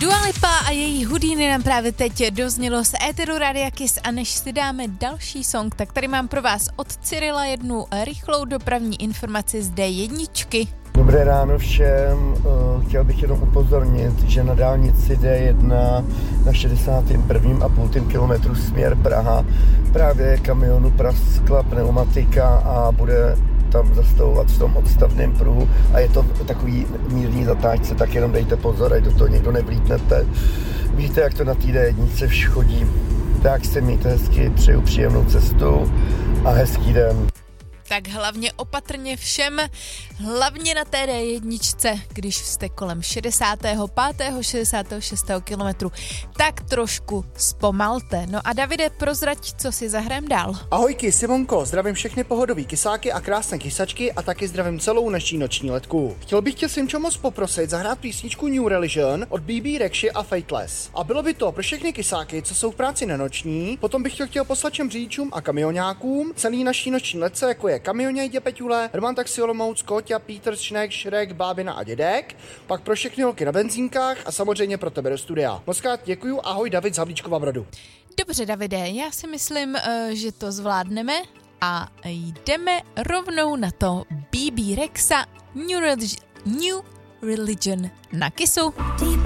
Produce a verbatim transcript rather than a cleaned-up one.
Dua Lipa a její Houdini nám právě teď doznělo z éteru Rádia Kiss a než si dáme další song, tak tady mám pro vás od Cyrila jednu rychlou dopravní informaci z dé jedna. Dobré ráno všem, chtěl bych jenom upozornit, že na dálnici dé jedna na šedesátém prvním a půl kilometru směr Praha právě kamionu praskla pneumatika a bude tam zastavovat v tom odstavném pruhu a je to takový mírný zatáčce, tak jenom dejte pozor, ať do toho někdo nevlítnete. Víte, jak to na té dé jedna vš chodí. Tak se mějte hezky, přeju příjemnou cestu a hezký den. Tak hlavně opatrně všem, hlavně na té dé jedna, když jste kolem šedesátého pátého šedesátého šestého kilometru, tak trošku zpomalte. No a Davide, prozrať, co si zahrajem dál. Ahojky, Simonko, zdravím všechny pohodový kysáky a krásné kysačky a taky zdravím celou naší noční letku. Chtěl bych tě, Simčo, moc poprosit zahrát písničku New Religion od bé bé Rexhy a Fateless. A bylo by to pro všechny kysáky, co jsou v práci na noční, potom bych to chtěl poslat všem řidičům a kamionákům, celý naší noční letce, jako je Kamionejde Peťule, Roman Taxi Olomouc, Kóťa, Pítr, Šnek, Šrek, Bábina a Dědek, pak pro všechny holky na benzínkách a samozřejmě pro tebe do studia. Mockrát děkuju, ahoj David z Havlíčkova Brodu. Dobře, Davide, já si myslím, že to zvládneme a jdeme rovnou na to bé bé Rexha New Religion, New Religion na Kissu.